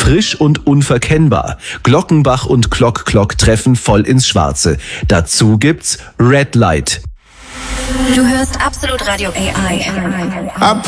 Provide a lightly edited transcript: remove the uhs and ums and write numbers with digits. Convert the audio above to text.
frisch und unverkennbar. Glockenbach und Klock treffen voll ins Schwarze. Dazu gibt's Red Light. Du hörst Absolut Radio AI.